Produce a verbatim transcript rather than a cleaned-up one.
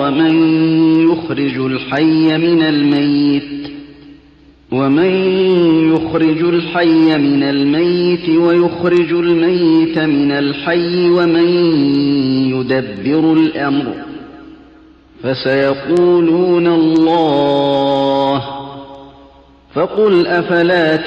من يخرج الحي من الميت ومن يخرج الحي من الميت ويخرج الميت من الحي ومن يدبر الأمر فسيقولون الله فقل أفلا